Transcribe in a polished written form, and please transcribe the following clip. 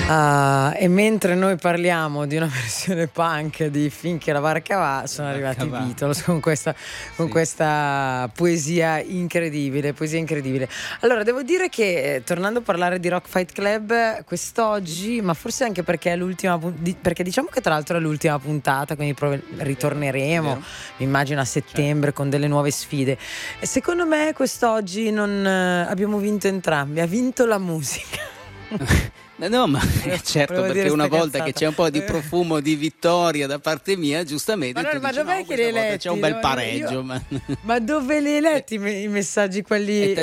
E mentre noi parliamo di una versione punk di Finché la barca va, sono arrivati i Beatles con questa poesia incredibile. Allora, devo dire che tornando a parlare di Rock Fight Club quest'oggi, ma forse anche perché è l'ultima perché diciamo che tra l'altro è l'ultima puntata, quindi ritorneremo, mi immagino a settembre, con delle nuove sfide. E secondo me quest'oggi non abbiamo vinto entrambi, ha vinto la musica. No, ma certo, perché una volta che c'è un po' di profumo di vittoria da parte mia, giustamente ma dov'è che li hai letti? c'è un bel pareggio. Ma dove li hai letti i messaggi quelli